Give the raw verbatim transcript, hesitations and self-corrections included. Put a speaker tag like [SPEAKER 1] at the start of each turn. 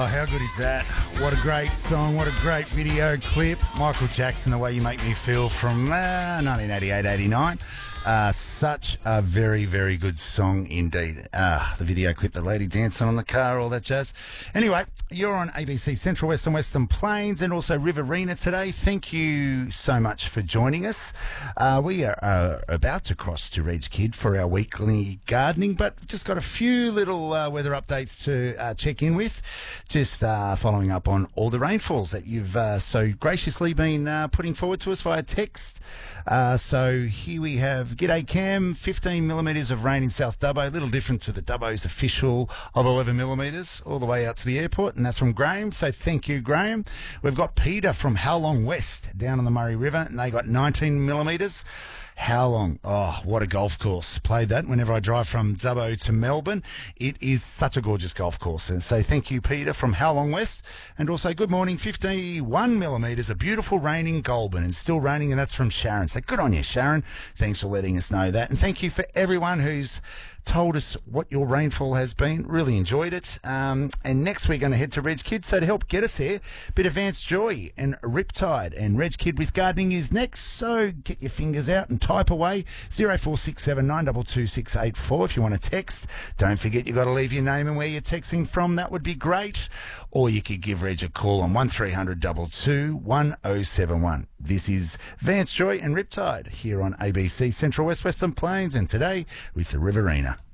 [SPEAKER 1] how good is that? What a great song, what a great video clip. Michael Jackson, The Way You Make Me Feel from uh, nineteen eighty-eight eighty-nine. Uh, such a very, very good song indeed. Uh, the video clip, the lady dancing on the car, all that jazz. Anyway, you're on A B C Central Western Western Plains and also Riverina today. Thank you so much for joining us. Uh, we are uh, about to cross to Reg Kid for our weekly gardening, but just got a few little uh, weather updates to uh, check in with. Just uh, following up on all the rainfalls that you've uh, so graciously been uh, putting forward to us via text. Uh, so here we have G'day Cam, fifteen millimetres of rain in South Dubbo, a little different to the Dubbo's official of eleven millimetres, all the way out to the airport, and that's from Graham, so thank you, Graham. We've got Peter from How Long West down on the Murray River, and they got nineteen millimetres. How Long? Oh, what a golf course. Played that whenever I drive from Dubbo to Melbourne. It is such a gorgeous golf course. And so thank you, Peter, from How Long West. And also, good morning, fifty-one millimetres, a beautiful rain in Goulburn, and still raining, and that's from Sharon. So good on you, Sharon. Thanks for letting us know that. And thank you for everyone who's told us what your rainfall has been. Really enjoyed it. Um, and next we're going to head to Reg Kid. So to help get us there, bit of Vance Joy and Riptide. And Reg Kid with gardening is next. So get your fingers out and type away. zero four six seven nine two two six eight four if you want to text. Don't forget you've got to leave your name and where you're texting from. That would be great. Or you could give Reg a call on one three hundred two two one oh seven one. This is Vance Joy and Riptide here on A B C Central West Western Plains, and today with the Riverina.